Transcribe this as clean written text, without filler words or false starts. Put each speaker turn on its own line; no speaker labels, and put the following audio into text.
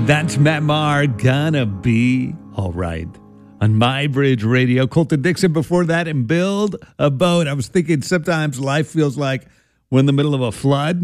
That's Matt Maher, Gonna Be All Right. On My Bridge Radio. Colton Dixon before that and Build a Boat. I was thinking sometimes life feels like we're in the middle of a flood.